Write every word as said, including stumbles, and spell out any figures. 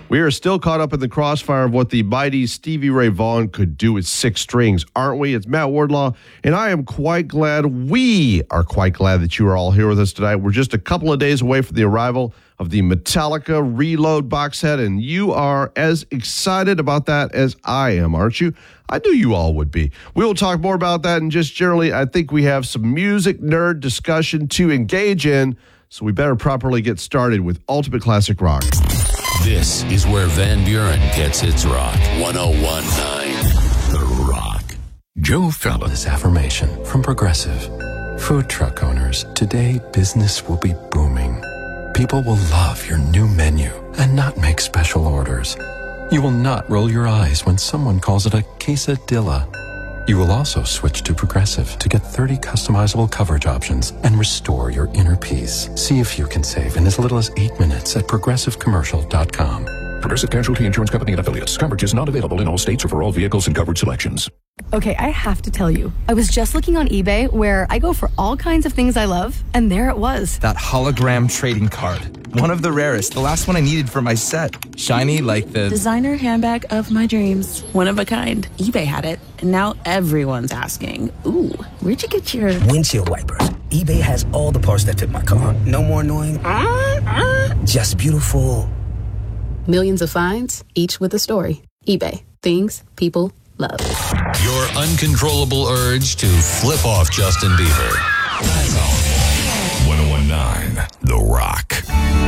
We are still caught up in the crossfire of what the mighty Stevie Ray Vaughan could do with six strings, aren't we? It's Matt Wardlaw, and I am quite glad, we are quite glad that you are all here with us tonight. We're just a couple of days away from the arrival of the Metallica Reload box set, and you are as excited about that as I am, aren't you? I knew you all would be. We will talk more about that, and just generally, I think we have some music nerd discussion to engage in, so we better properly get started with Ultimate Classic Rock. This is where Van Buren gets its rock. one oh one point nine The Rock. Joe Fallon. This affirmation from Progressive. Food truck owners, today business will be booming. People will love your new menu and not make special orders. You will not roll your eyes when someone calls it a quesadilla. You will also switch to Progressive to get thirty customizable coverage options and restore your inner peace. See if you can save in as little as eight minutes at progressive commercial dot com. Progressive Casualty Insurance Company and Affiliates. Coverage is not available in all states or for all vehicles and coverage selections. Okay, I have to tell you, I was just looking on eBay where I go for all kinds of things I love, and there it was. That hologram trading card. One of the rarest. The last one I needed for my set. Shiny like the... designer handbag of my dreams. One of a kind. eBay had it, and now everyone's asking, ooh, where'd you get your... windshield wipers. eBay has all the parts that fit my car. No more annoying... Uh, uh. Just beautiful... Millions of finds, each with a story. eBay. Things people love. Your uncontrollable urge to flip off Justin Bieber. one oh one point nine The Rock.